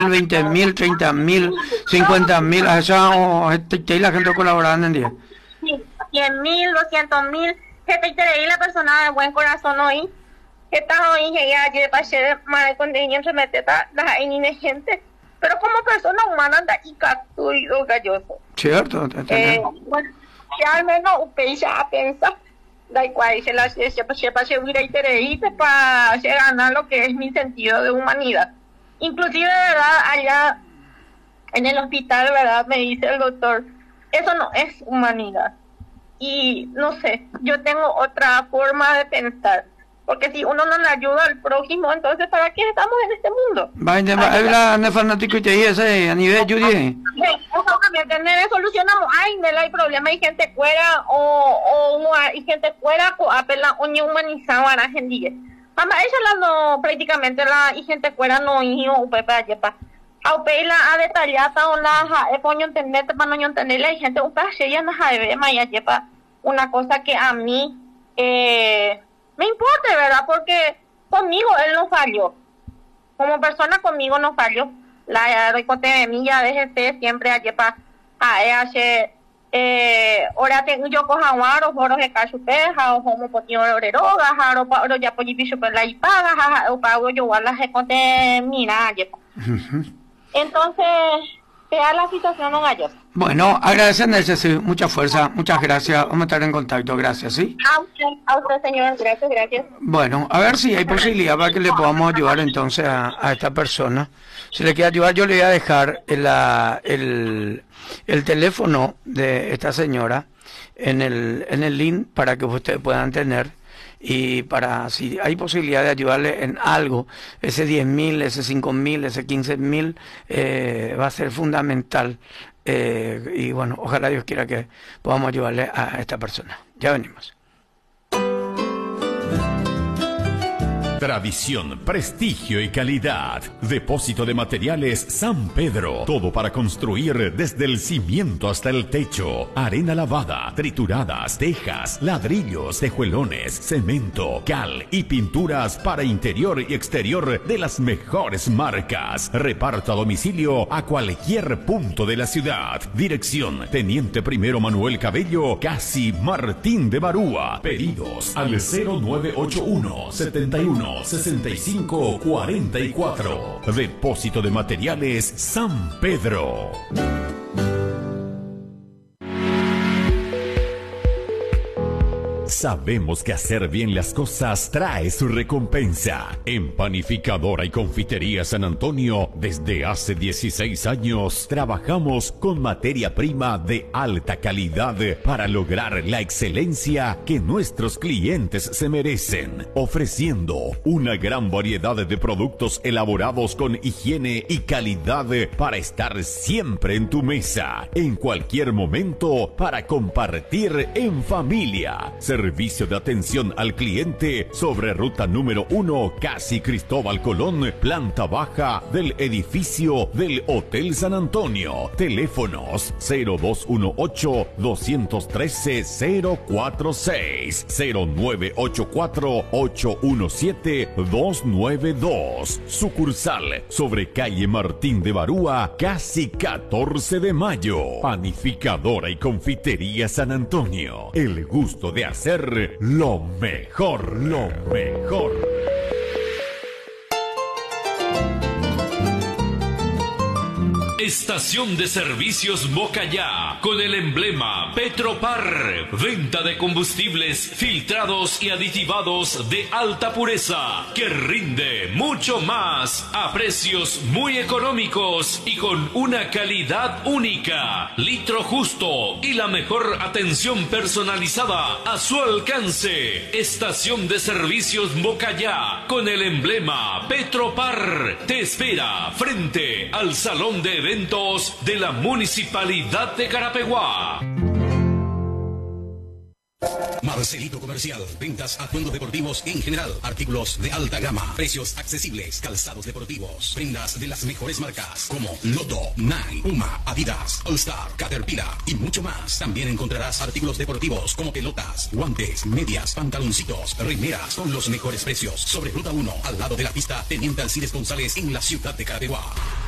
20.000, 30.000, 50.000, a esa o la gente colaborando en día. Sí, 100.000, 200.000, que la persona de buen corazón hoy, que está hoy, que ya lleva a ser más contenido, mete la gente, pero como persona humana anda y capturado galloso. Cierto, bueno, ya al menos usted ya piensa, da igual, se hubiera interesado para ganar lo que es mi sentido de humanidad. Inclusive, ¿verdad? Allá en el hospital, ¿verdad? Me dice el doctor, eso no es humanidad. Y no sé, yo tengo otra forma de pensar. Porque si uno no le ayuda al prójimo, entonces ¿para qué estamos en este mundo? Habla fanático y te dice a nivel Judy. Tener solucionamos, hay problema, hay gente fuera hay gente fuera apela uña humanizada a la gente. Mamá, ella no prácticamente la gente fuera no hijo pepa yepa. Aupela a detallada una ponyo entender para no entender la gente un pase ya no sabe maya yepa una cosa que a mí me importa, ¿verdad? Porque conmigo él no falló. Como persona conmigo no falló. La recote de mí ya desde siempre yepa a ahora tengo yo cojaguaro foros de cachupeja o como potio oreroga jaro pa ya por piso por la ipaga o pago yo las recote mira yepa. Entonces sea la situación no gallo. Bueno, agradecerles mucha fuerza, muchas gracias, vamos a estar en contacto, gracias, ¿sí? A usted señor, gracias. Bueno, a ver si hay posibilidad para que le podamos ayudar entonces a esta persona. Si le quiere ayudar, yo le voy a dejar el teléfono de esta señora en el link para que ustedes puedan tener. Y para si hay posibilidad de ayudarle en algo, ese 10.000, ese 5.000, ese 15.000 va a ser fundamental. Y bueno, ojalá Dios quiera que podamos ayudarle a esta persona. Ya venimos. Tradición, prestigio y calidad. Depósito de materiales San Pedro. Todo para construir desde el cimiento hasta el techo. Arena lavada, trituradas, tejas, ladrillos, tejuelones, cemento, cal y pinturas para interior y exterior de las mejores marcas. Reparto a domicilio a cualquier punto de la ciudad. Dirección: Teniente Primero Manuel Cabello, casi Martín de Barúa. Pedidos al 0981 71 65 44. Depósito de materiales San Pedro. Sabemos que hacer bien las cosas trae su recompensa. En Panificadora y Confitería San Antonio, desde hace 16 años, trabajamos con materia prima de alta calidad para lograr la excelencia que nuestros clientes se merecen, ofreciendo una gran variedad de productos elaborados con higiene y calidad para estar siempre en tu mesa, en cualquier momento, para compartir en familia. Servicio de atención al cliente sobre ruta número 1, casi Cristóbal Colón, planta baja del edificio del Hotel San Antonio. Teléfonos 0218-213-046, 0984-817-292. Sucursal sobre calle Martín de Barúa, casi 14 de mayo. Panificadora y Confitería San Antonio. El gusto de hacer lo mejor, lo mejor. Estación de Servicios Mocayá, con el emblema Petropar. Venta de combustibles filtrados y aditivados de alta pureza, que rinde mucho más a precios muy económicos y con una calidad única. Litro justo y la mejor atención personalizada a su alcance. Estación de Servicios Mocayá, con el emblema Petropar. Te espera frente al Salón de Eventos de la Municipalidad de Carapeguá. Marcelito Comercial, ventas a atuendos deportivos en general, artículos de alta gama, precios accesibles, calzados deportivos, prendas de las mejores marcas como Lotto, Nike, Puma, Adidas, All Star, Caterpillar y mucho más. También encontrarás artículos deportivos como pelotas, guantes, medias, pantaloncitos, remeras con los mejores precios. Sobre Ruta 1, al lado de la pista Teniente Alcides González en la ciudad de Carapeguá.